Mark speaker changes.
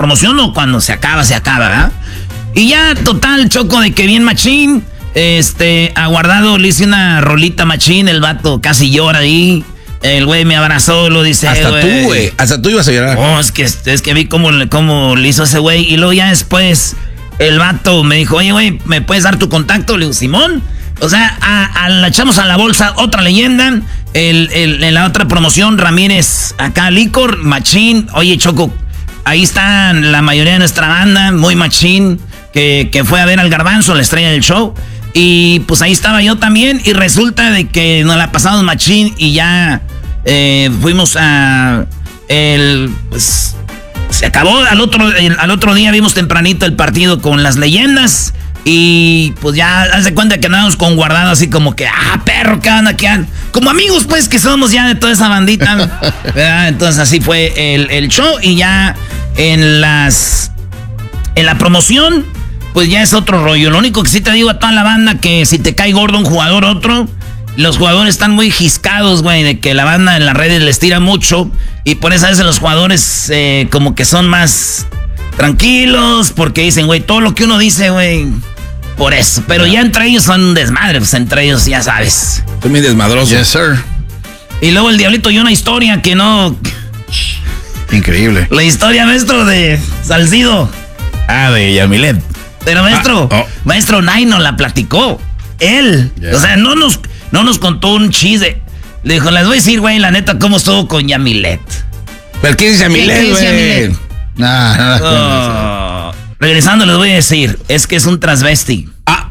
Speaker 1: promoción o cuando se acaba, ¿verdad? Y ya, total, Choco, de que bien machín. A Guardado le hice una rolita machín, el vato casi llora ahí. El güey me abrazó, lo dice.
Speaker 2: Hasta tú ibas a llorar.
Speaker 1: No, es que vi cómo le hizo ese güey. Y luego ya después el vato me dijo, oye, güey, ¿me puedes dar tu contacto? Le digo, Simón. O sea, la echamos a la bolsa otra leyenda. En la otra promoción, Ramírez, acá Licor, machín. Oye, Choco, ahí están la mayoría de nuestra banda, muy machín, que fue a ver al Garbanzo, la estrella del show. Y pues ahí estaba yo también. Y resulta de que nos la pasamos machín y ya fuimos pues se acabó. Al otro día vimos tempranito el partido con las leyendas. Y pues ya hace cuenta que andábamos con Guardado así como que, perro, ¿qué onda? ¿Qué onda? Como amigos, pues, que somos ya de toda esa bandita. ¿Verdad? Entonces así fue el show. Y ya en la promoción, pues ya es otro rollo. Lo único que sí te digo a toda la banda, que si te cae gordo un jugador otro, los jugadores están muy jiscados, güey, de que la banda en las redes les tira mucho. Y por eso a veces los jugadores como que son más tranquilos, porque dicen, güey, todo lo que uno dice, güey, por eso. Pero ya entre ellos son un desmadre, pues entre ellos ya sabes.
Speaker 2: Son muy desmadrosos.
Speaker 3: Yes, sir.
Speaker 1: Y luego el Diablito y una historia que no...
Speaker 3: Increíble.
Speaker 1: La historia, maestro, de Salcido.
Speaker 2: De Yamilet.
Speaker 1: Pero maestro Nay nos la platicó. Él. Yeah. O sea, no nos contó un chiste. Le dijo, les voy a decir, güey, la neta, cómo estuvo con Yamilet.
Speaker 2: ¿Pero qué es Yamilet, güey?
Speaker 1: Regresando les voy a decir, es que es un transvesti.